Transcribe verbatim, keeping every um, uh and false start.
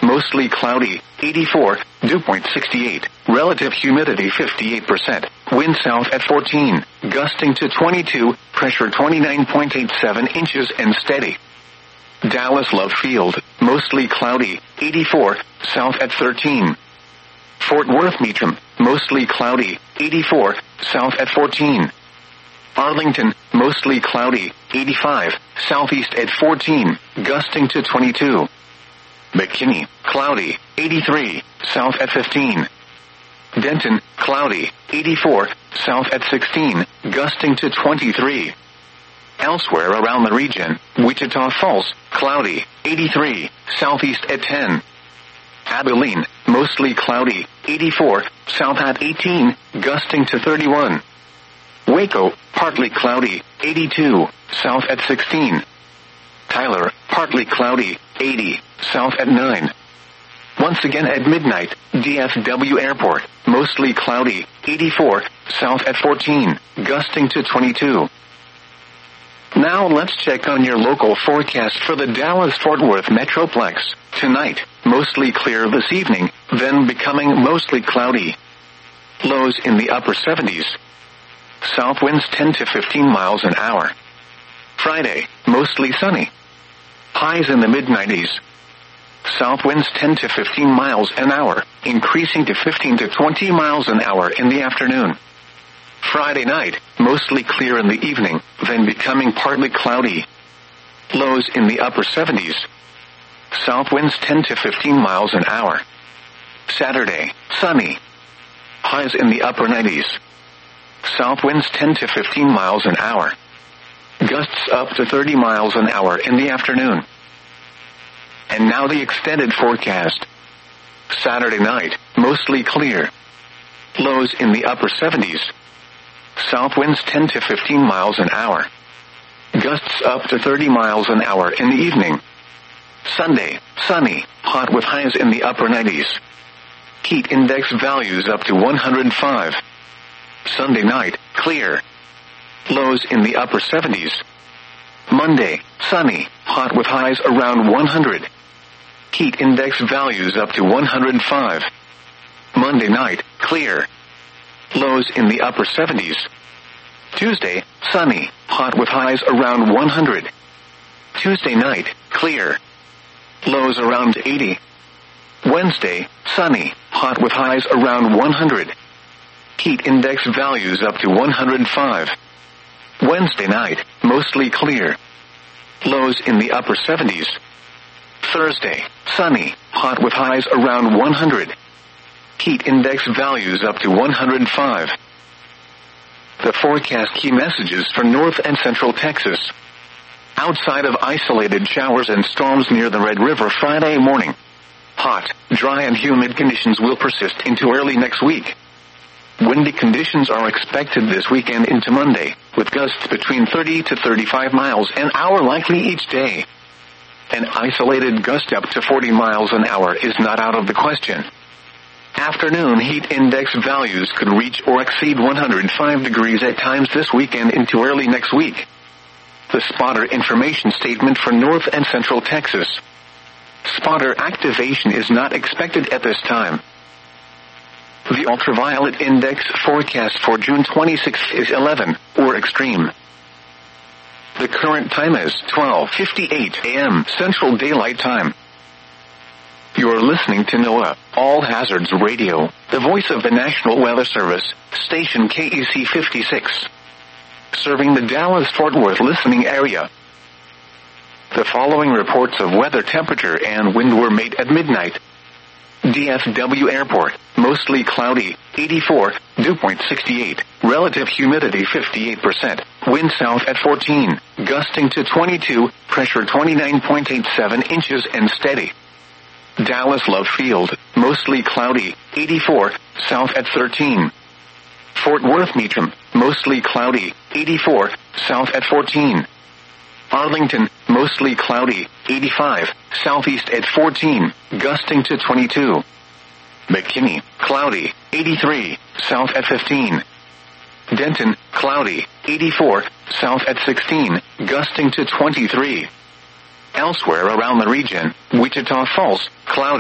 mostly cloudy, eighty-four, dew point sixty-eight, relative humidity fifty-eight percent, wind south at fourteen, gusting to twenty-two, pressure twenty-nine point eight seven inches and steady. Dallas Love Field, mostly cloudy, eighty-four, south at thirteen. Fort Worth Meacham, mostly cloudy, eighty-four, south at fourteen. Arlington, mostly cloudy, eighty-five, southeast at fourteen, gusting to twenty-two. McKinney, cloudy, eighty-three, south at fifteen. Denton, cloudy, eighty-four, south at sixteen, gusting to twenty-three. Elsewhere around the region, Wichita Falls, cloudy, eighty-three, southeast at ten. Abilene, mostly cloudy, eighty-four, south at eighteen, gusting to thirty-one. Waco, partly cloudy, eighty-two, south at sixteen. Tyler, partly cloudy, eighty, south at nine. Once again at midnight, D F W Airport, mostly cloudy, eighty-four, south at fourteen, gusting to twenty-two. Now let's check on your local forecast for the Dallas-Fort Worth Metroplex. Tonight, mostly clear this evening, then becoming mostly cloudy. Lows in the upper seventies. South winds ten to fifteen miles an hour. Friday, mostly sunny. Highs in the mid nineties. South winds ten to fifteen miles an hour, increasing to fifteen to twenty miles an hour in the afternoon. Friday night, mostly clear in the evening, then becoming partly cloudy. Lows in the upper seventies. South winds ten to fifteen miles an hour. Saturday, sunny. Highs in the upper nineties. South winds ten to fifteen miles an hour. Gusts up to thirty miles an hour in the afternoon. And now the extended forecast. Saturday night, mostly clear. Lows in the upper seventies. South winds ten to fifteen miles an hour. Gusts up to thirty miles an hour in the evening. Sunday, sunny, hot with highs in the upper nineties. Heat index values up to one hundred five. Sunday night, clear. Lows in the upper seventies. Monday, sunny, hot with highs around one hundred. Heat index values up to one hundred five. Monday night, clear. Lows in the upper seventies. Tuesday, sunny, hot with highs around one hundred. Tuesday night, clear. Lows around eighty. Wednesday, sunny, hot with highs around one hundred. Heat index values up to one hundred five. Wednesday night, mostly clear. Lows in the upper seventies. Thursday, sunny, hot with highs around one hundred. Heat index values up to one hundred five. The forecast key messages for North and Central Texas. Outside of isolated showers and storms near the Red River Friday morning. Hot, dry and humid conditions will persist into early next week. Windy conditions are expected this weekend into Monday, with gusts between thirty to thirty-five miles an hour likely each day. An isolated gust up to forty miles an hour is not out of the question. Afternoon heat index values could reach or exceed one hundred five degrees at times this weekend into early next week. The spotter information statement for North and Central Texas. Spotter activation is not expected at this time. The ultraviolet index forecast for June twenty-sixth is eleven, or extreme. The current time is twelve fifty-eight a m Central Daylight Time. You're listening to NOAA, All Hazards Radio, the voice of the National Weather Service, station K E C fifty-six. Serving the Dallas-Fort Worth listening area. The following reports of weather temperature and wind were made at midnight. D F W Airport, mostly cloudy, eighty-four, dew point sixty-eight, relative humidity fifty-eight percent, wind south at fourteen, gusting to twenty-two, pressure twenty-nine point eight seven inches and steady. Dallas Love Field, mostly cloudy, eighty-four, south at thirteen. Fort Worth Meacham, mostly cloudy, eighty-four, south at fourteen. Arlington, mostly cloudy, eighty-five, southeast at fourteen, gusting to twenty-two. McKinney, cloudy, eighty-three, south at fifteen. Denton, cloudy, eighty-four, south at sixteen, gusting to twenty-three. Elsewhere around the region, Wichita Falls, cloudy.